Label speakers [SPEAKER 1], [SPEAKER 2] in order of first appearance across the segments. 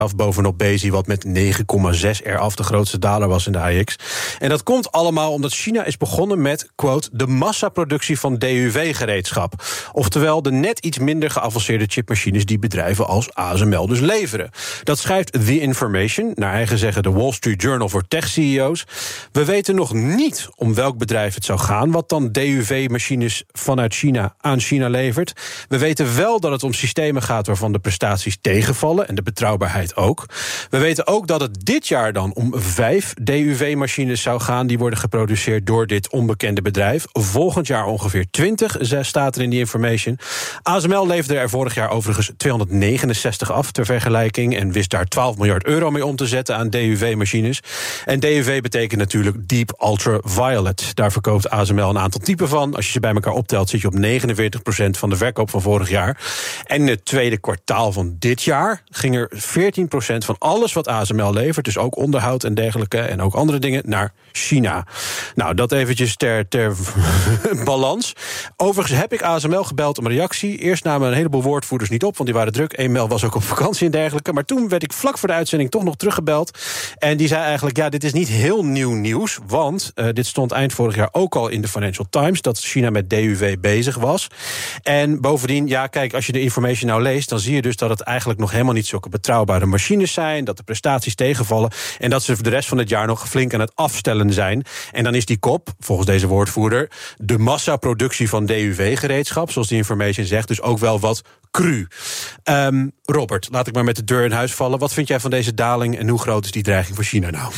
[SPEAKER 1] bovenop Bezi, wat met 9,6 eraf de grootste daler was in de AEX. En dat komt allemaal omdat China is begonnen met, quote, de massaproductie van DUV-gereedschap. Oftewel de net iets minder geavanceerde chipmachines die bedrijven als ASML dus leveren. Dat schrijft The Information, naar eigen zeggen de Wall Street Journal voor tech-CEO's. We weten nog niet om welk bedrijf het zou gaan, wat dan DUV-machines vanuit China aan China levert. We weten wel dat het om systemen gaat waarvan de prestaties tegenvallen en de betrouwbaarheid ook. We weten ook dat het dit jaar dan om 5 DUV-machines zou gaan die worden geproduceerd door dit onbekende bedrijf. Volgend jaar ongeveer 20, staat er in die information. ASML leverde er vorig jaar overigens 269 af ter vergelijking en wist daar 12 miljard euro mee om te zetten aan DUV-machines. En DUV betekent natuurlijk Deep Ultraviolet. Daar verkoopt ASML een aantal typen van. Als je ze bij elkaar optelt zit je op 49% van de verkoop van vorig jaar. En in het tweede kwartaal van dit jaar ging er 14% van alles wat ASML levert, dus ook onderhoud en dergelijke en ook andere dingen, naar China. Nou, dat eventjes ter balans. Overigens heb ik ASML gebeld om een reactie. Eerst namen een heleboel woordvoerders niet op, want die waren druk. Een was ook op vakantie en dergelijke. Maar toen werd ik vlak voor de uitzending toch nog teruggebeld. En die zei eigenlijk, ja, dit is niet heel nieuw nieuws, want dit stond eind vorig jaar ook al in de Financial Times, dat China met DUV bezig was. En bovendien, ja, kijk, als je de information nou leest, dan zie je dus dat het eigenlijk nog helemaal niet zulke betrouwbare machines zijn, dat de prestaties tegenvallen en dat ze de rest van het jaar nog flink aan het afstellen zijn. En dan is die kop, volgens deze woordvoerder, de massaproductie van DUV-gereedschap, zoals die information zegt, dus ook wel wat cru. Robert, laat ik maar met de deur in huis vallen. Wat vind jij van deze daling en hoe groot is die dreiging voor China nou?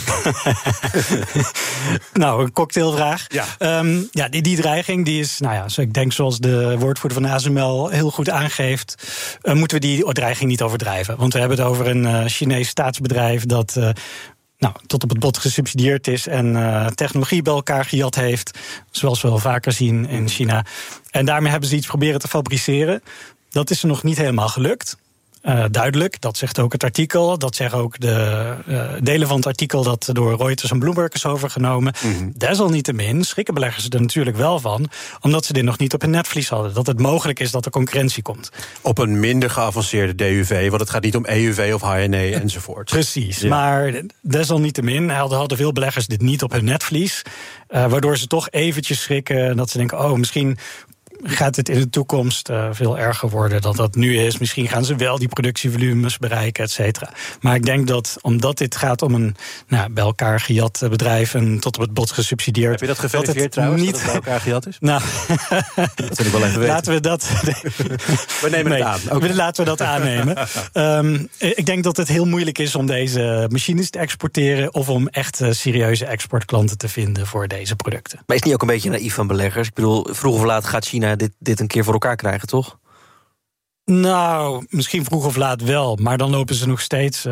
[SPEAKER 2] Nou, een cocktailvraag.
[SPEAKER 1] Ja,
[SPEAKER 2] die dreiging die is, nou ja, ik denk zoals de woordvoerder van ASML heel goed aangeeft, moeten we die dreiging niet overdrijven. Want we hebben het over een Chinees staatsbedrijf dat tot op het bot gesubsidieerd is en technologie bij elkaar gejat heeft, zoals we wel vaker zien in China. En daarmee hebben ze iets proberen te fabriceren. Dat is er nog niet helemaal gelukt. Duidelijk, dat zegt ook het artikel. Dat zeggen ook de delen van het artikel dat door Reuters en Bloomberg is overgenomen. Desalniettemin schrikken beleggers er natuurlijk wel van, omdat ze dit nog niet op hun netvlies hadden. Dat het mogelijk is dat er concurrentie komt.
[SPEAKER 1] Op een minder geavanceerde DUV, want het gaat niet om EUV of HNE enzovoort.
[SPEAKER 2] Precies,
[SPEAKER 1] ja.
[SPEAKER 2] Maar desalniettemin hadden veel beleggers dit niet op hun netvlies. Waardoor ze toch eventjes schrikken en dat ze denken, misschien gaat het in de toekomst veel erger worden dan dat nu is. Misschien gaan ze wel die productievolumes bereiken, et cetera. Maar ik denk dat, omdat dit gaat om een bij elkaar gejat bedrijf en tot op het bot gesubsidieerd.
[SPEAKER 1] Heb je dat geverifieerd trouwens, niet dat het bij elkaar gejat is?
[SPEAKER 2] Nou,
[SPEAKER 1] dat wil ik wel even weten.
[SPEAKER 2] Laten we dat.
[SPEAKER 1] We nemen het aan. Okay.
[SPEAKER 2] Laten we dat aannemen. Ik denk dat het heel moeilijk is om deze machines te exporteren of om echt serieuze exportklanten te vinden voor deze producten.
[SPEAKER 3] Maar is het niet ook een beetje naïef van beleggers? Ik bedoel, vroeg of laat gaat China dit een keer voor elkaar krijgen, toch?
[SPEAKER 2] Nou, misschien vroeg of laat wel. Maar dan lopen ze nog steeds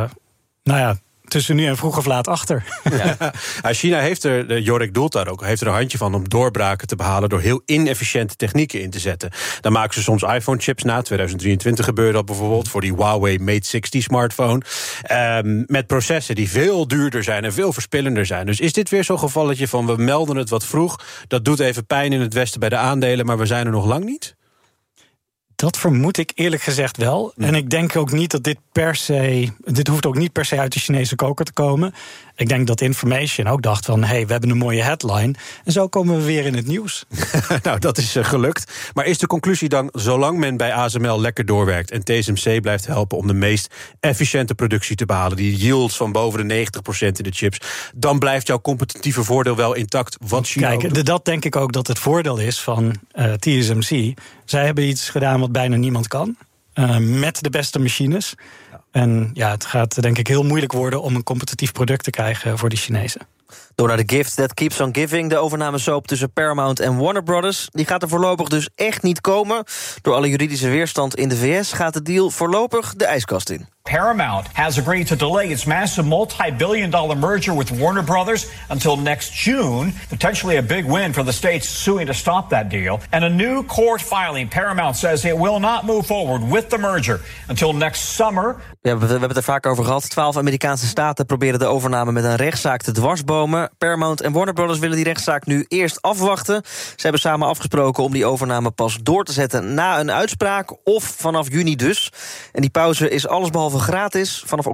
[SPEAKER 2] tussen nu en vroeg of laat achter.
[SPEAKER 1] Ja. China heeft er, Jorik doelt daar ook, heeft er een handje van om doorbraken te behalen door heel inefficiënte technieken in te zetten. Dan maken ze soms iPhone-chips na. 2023 gebeurde dat bijvoorbeeld voor die Huawei Mate 60 smartphone. Met processen die veel duurder zijn en veel verspillender zijn. Dus is dit weer zo'n gevalletje van we melden het wat vroeg. Dat doet even pijn in het Westen bij de aandelen, maar we zijn er nog lang niet?
[SPEAKER 2] Dat vermoed ik eerlijk gezegd wel. En ik denk ook niet dat dit hoeft ook niet per se uit de Chinese koker te komen. Ik denk dat Information ook dacht van, we hebben een mooie headline. En zo komen we weer in het nieuws.
[SPEAKER 1] Nou, dat is gelukt. Maar is de conclusie dan, zolang men bij ASML lekker doorwerkt en TSMC blijft helpen om de meest efficiënte productie te behalen, die yields van boven de 90% in de chips, dan blijft jouw competitieve voordeel wel intact? Wat China
[SPEAKER 2] dat denk ik ook dat het voordeel is van TSMC. Zij hebben iets gedaan wat bijna niemand kan. Met de beste machines. En het gaat denk ik heel moeilijk worden om een competitief product te krijgen voor de Chinezen.
[SPEAKER 3] Door naar The Gift That Keeps On Giving. De overnamesoap tussen Paramount en Warner Brothers. Die gaat er voorlopig dus echt niet komen. Door alle juridische weerstand in de VS gaat de deal voorlopig de ijskast in.
[SPEAKER 4] Paramount has agreed to delay its massive multi-billion-dollar merger with Warner Brothers until next June. Potentially a big win for the states suing to stop that deal. And a new court filing. Paramount says it will not move forward with the merger until next summer.
[SPEAKER 3] Ja, we hebben het er vaak over gehad. 12 Amerikaanse staten proberen de overname met een rechtszaak te dwarsbomen. Paramount en Warner Brothers willen die rechtszaak nu eerst afwachten. Ze hebben samen afgesproken om die overname pas door te zetten na een uitspraak, of vanaf juni dus. En die pauze is allesbehalve gratis. Vanaf